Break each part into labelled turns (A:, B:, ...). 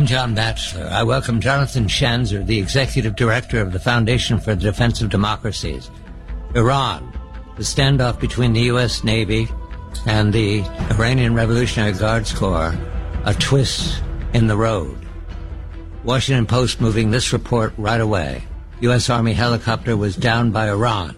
A: I'm John Batchelor. I welcome Jonathan Schanzer, the Executive Director of the Foundation for the Defense of Democracies. Iran, the standoff between the U.S. Navy and the Iranian Revolutionary Guards Corps, a twist in the road. Washington Post moving this report right away. U.S. Army helicopter was downed by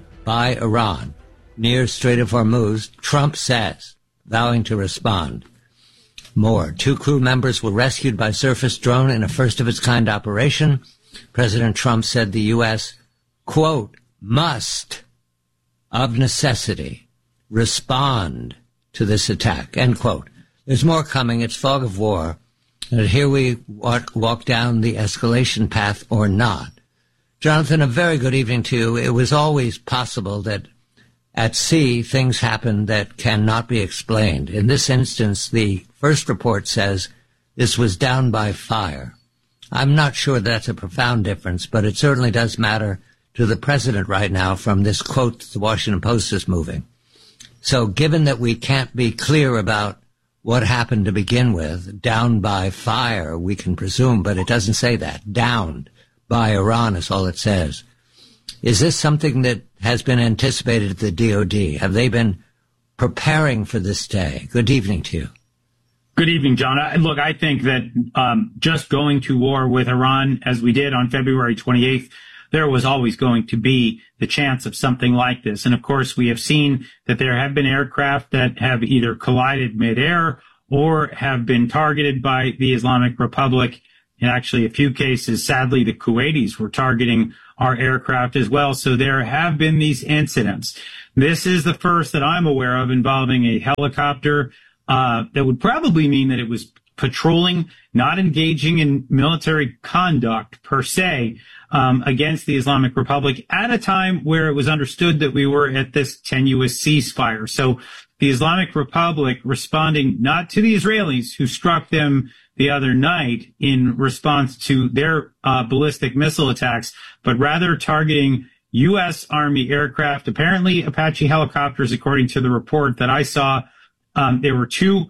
A: Iran, near Strait of Hormuz, Trump says, vowing to respond. More. 2 crew members were rescued by surface drone in a first-of-its-kind operation. President Trump said the U.S., quote, must, of necessity, respond to this attack, end quote. There's more coming. It's fog of war. And here we walk down the escalation path or not. Jonathan, a very good evening to you. It was always possible that at sea, things happen that cannot be explained. In this instance, the first report says this was down by fire. I'm not sure that's a profound difference, but it certainly does matter to the president right now from this quote the Washington Post is moving. So given that we can't be clear about what happened to begin with, down by fire, we can presume, but it doesn't say that. Downed by Iran is all it says. Is this something that has been anticipated at the DOD? Have they been preparing for this day? Good evening to you.
B: Good evening, John. Look, I think that just going to war with Iran, as we did on February 28th, there was always going to be the chance of something like this. And of course, we have seen that there have been aircraft that have either collided midair or have been targeted by the Islamic Republic. In actually a few cases, sadly, the Kuwaitis were targeting our aircraft as well. So there have been these incidents. This is the first that I'm aware of involving a helicopter that would probably mean that it was patrolling, not engaging in military conduct per se against the Islamic Republic at a time where it was understood that we were at this tenuous ceasefire. So the Islamic Republic responding not to the Israelis who struck them the other night in response to their ballistic missile attacks, but rather targeting U.S. Army aircraft, apparently Apache helicopters, according to the report that I saw. There were 2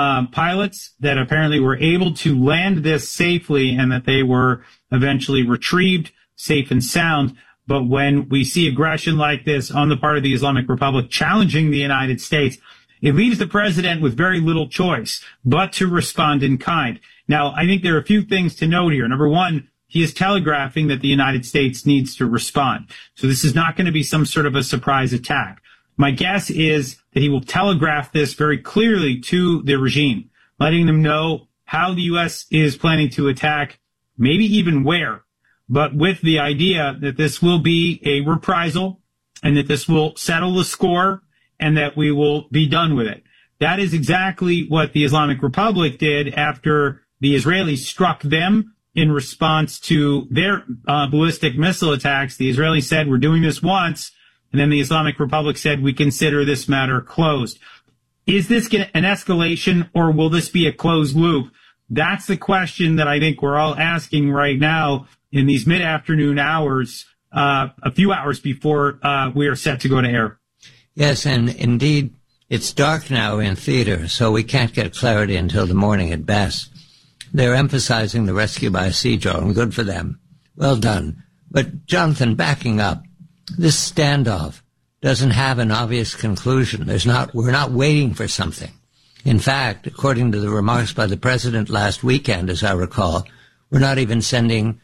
B: pilots that apparently were able to land this safely and that they were eventually retrieved safe and sound. But when we see aggression like this on the part of the Islamic Republic challenging the United States, it leaves the president with very little choice but to respond in kind. Now, I think there are a few things to note here. Number one, he is telegraphing that the United States needs to respond. So this is not going to be some sort of a surprise attack. My guess is that he will telegraph this very clearly to the regime, letting them know how the U.S. is planning to attack, maybe even where, but with the idea that this will be a reprisal and that this will settle the score and that we will be done with it. That is exactly what the Islamic Republic did after the Israelis struck them in response to their ballistic missile attacks. The Israelis said, we're doing this once. And then the Islamic Republic said, we consider this matter closed. Is this an escalation or will this be a closed loop? That's the question that I think we're all asking right now in these mid-afternoon hours, a few hours before we are set to go to air.
A: Yes, and indeed, it's dark now in theater, so we can't get clarity until the morning at best. They're emphasizing the rescue by sea drone. Good for them. Well done. But, Jonathan, backing up, this standoff doesn't have an obvious conclusion. We're not waiting for something. In fact, according to the remarks by the president last weekend, as I recall, we're not even sending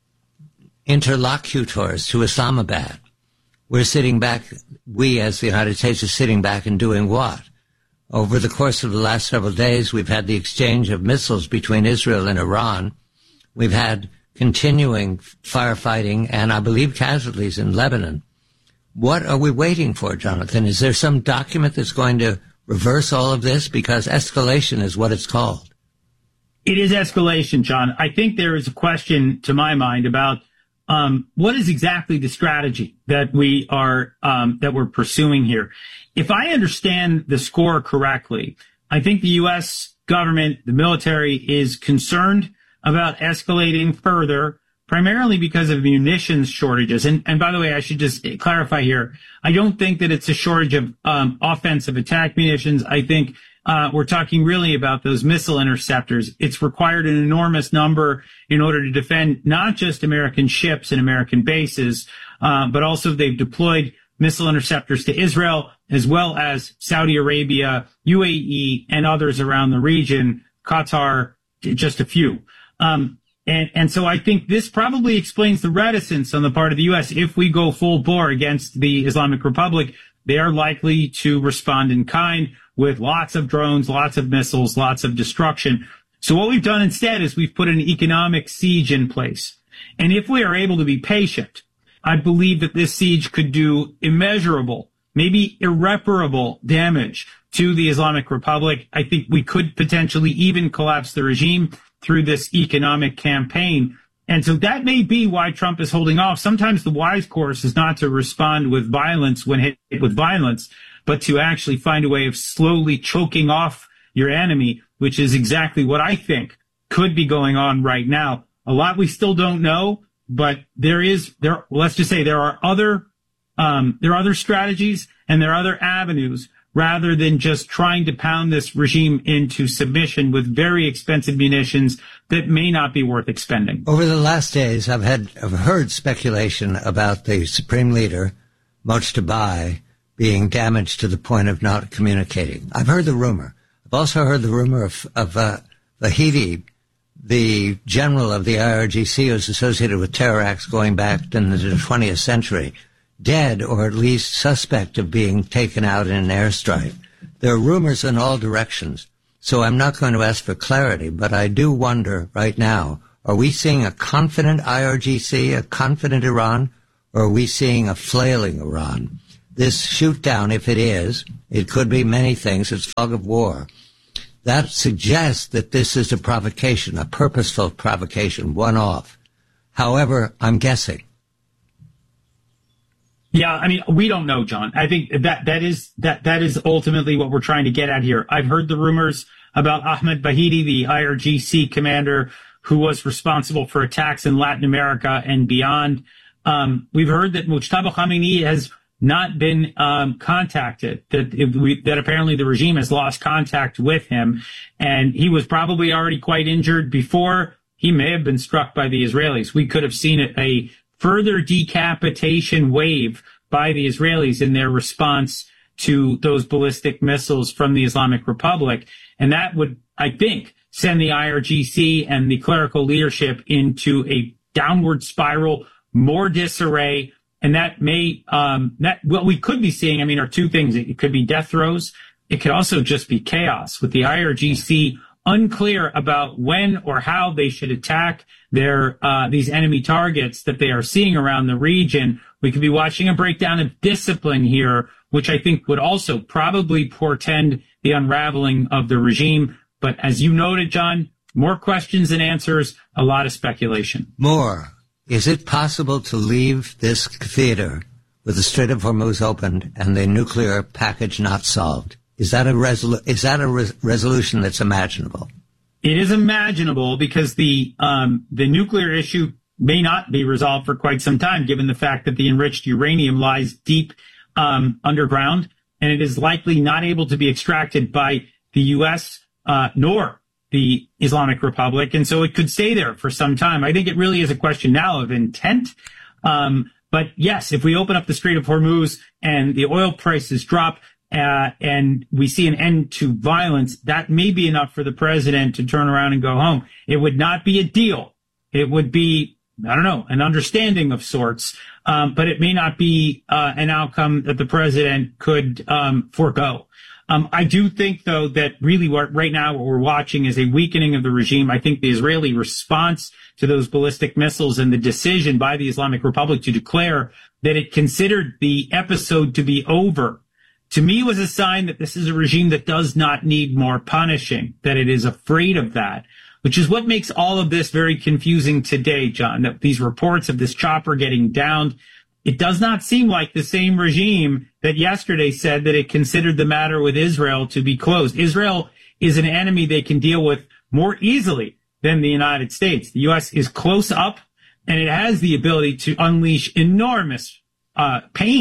A: interlocutors to Islamabad. We're sitting back, we as the United States is sitting back and doing what? Over the course of the last several days, we've had the exchange of missiles between Israel and Iran. We've had continuing firefighting and, I believe, casualties in Lebanon. What are we waiting for, Jonathan? Is there some document that's going to reverse all of this? Because escalation is what it's called.
B: It is escalation, John. I think there is a question, to my mind, about what is exactly the strategy that we're pursuing here. If I understand the score correctly, I think the U.S. government, the military, is concerned about escalating further, primarily because of munitions shortages. And by the way, I should just clarify here, I don't think that it's a shortage of offensive attack munitions. I think we're talking really about those missile interceptors. It's required an enormous number in order to defend not just American ships and American bases, but also they've deployed missile interceptors to Israel, as well as Saudi Arabia, UAE, and others around the region, Qatar, just a few. And so I think this probably explains the reticence on the part of the U.S. If we go full bore against the Islamic Republic, they are likely to respond in kind with lots of drones, lots of missiles, lots of destruction. So what we've done instead is we've put an economic siege in place. And if we are able to be patient, I believe that this siege could do immeasurable, maybe irreparable damage to the Islamic Republic. I think we could potentially even collapse the regime through this economic campaign. And so that may be why Trump is holding off. Sometimes the wise course is not to respond with violence when hit with violence, but to actually find a way of slowly choking off your enemy, which is exactly what I think could be going on right now. A lot we still don't know, but let's just say there are other strategies and there are other avenues rather than just trying to pound this regime into submission with very expensive munitions that may not be worth expending.
A: Over the last days, I've heard speculation about the supreme leader, Mojtaba, being damaged to the point of not communicating. I've heard the rumor. I've also heard the rumor of Vahidi, the general of the IRGC who is associated with terror acts going back into the 20th century, dead or at least suspect of being taken out in an airstrike. There are rumors in all directions, so I'm not going to ask for clarity, but I do wonder right now, are we seeing a confident IRGC, a confident Iran, or are we seeing a flailing Iran? This shoot down, if it is, it could be many things, it's fog of war. That suggests that this is a provocation, a purposeful provocation, one-off. However, I'm guessing.
B: Yeah, I mean, we don't know, John. I think that is ultimately what we're trying to get at here. I've heard the rumors about Ahmed Vahidi, the IRGC commander who was responsible for attacks in Latin America and beyond. We've heard that Mujtaba Khamenei has not been contacted, that apparently the regime has lost contact with him, and he was probably already quite injured before he may have been struck by the Israelis. We could have seen a further decapitation wave by the Israelis in their response to those ballistic missiles from the Islamic Republic. And that would, I think, send the IRGC and the clerical leadership into a downward spiral, more disarray. And that may, what we could be seeing, I mean, are two things. It could be death throes. It could also just be chaos with the IRGC unclear about when or how they should attack these enemy targets that they are seeing around the region. We could be watching a breakdown of discipline here, which I think would also probably portend the unraveling of the regime. But as you noted, John, more questions than answers, a lot of speculation.
A: More. Is it possible to leave this theater with the Strait of Hormuz opened and the nuclear package not solved? Is that a resolution that's imaginable?
B: It is imaginable because the nuclear issue may not be resolved for quite some time, given the fact that the enriched uranium lies deep underground, and it is likely not able to be extracted by the U.S. Nor the Islamic Republic, and so it could stay there for some time. I think it really is a question now of intent. But yes, if we open up the Strait of Hormuz and the oil prices drop, and we see an end to violence, that may be enough for the president to turn around and go home. It would not be a deal. It would be, I don't know, an understanding of sorts, but it may not be an outcome that the president could forego. I do think, though, that really right now what we're watching is a weakening of the regime. I think the Israeli response to those ballistic missiles and the decision by the Islamic Republic to declare that it considered the episode to be over, to me, was a sign that this is a regime that does not need more punishing, that it is afraid of that, which is what makes all of this very confusing today, John, that these reports of this chopper getting downed, it does not seem like the same regime that yesterday said that it considered the matter with Israel to be closed. Israel is an enemy they can deal with more easily than the United States. The U.S. is close up, and it has the ability to unleash enormous pain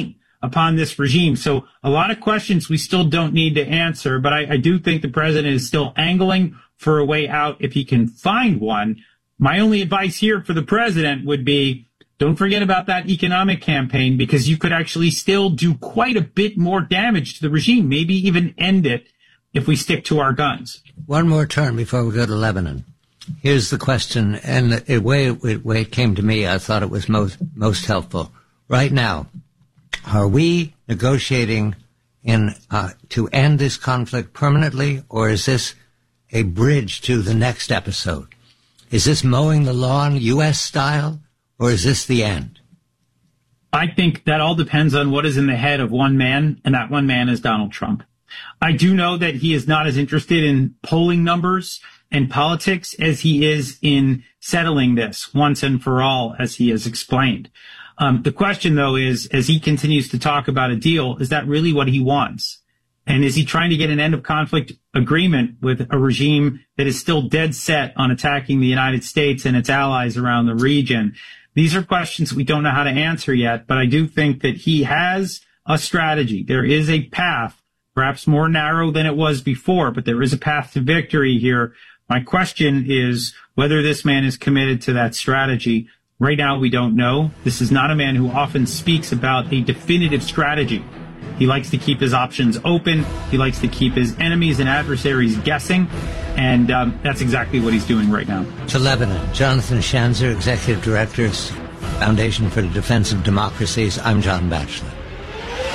B: upon this regime. So a lot of questions we still don't need to answer, but I do think the president is still angling for a way out if he can find one. My only advice here for the president would be, don't forget about that economic campaign, because you could actually still do quite a bit more damage to the regime, maybe even end it if we stick to our guns.
A: One more turn before we go to Lebanon. Here's the question, and the way it came to me, I thought it was most helpful. Right now, are we negotiating to end this conflict permanently, or is this a bridge to the next episode? Is this mowing the lawn U.S. style, or is this the end?
B: I think that all depends on what is in the head of one man, and that one man is Donald Trump. I do know that he is not as interested in polling numbers and politics as he is in settling this once and for all, as he has explained. The question, though, is, as he continues to talk about a deal, is that really what he wants? And is he trying to get an end of conflict agreement with a regime that is still dead set on attacking the United States and its allies around the region? These are questions we don't know how to answer yet, but I do think that he has a strategy. There is a path, perhaps more narrow than it was before, but there is a path to victory here. My question is whether this man is committed to that strategy. Right now, we don't know. This is not a man who often speaks about a definitive strategy. He likes to keep his options open. He likes to keep his enemies and adversaries guessing. And that's exactly what he's doing right now.
A: To Lebanon, Jonathan Schanzer, Executive Director, Foundation for the Defense of Democracies. I'm John Batchelor.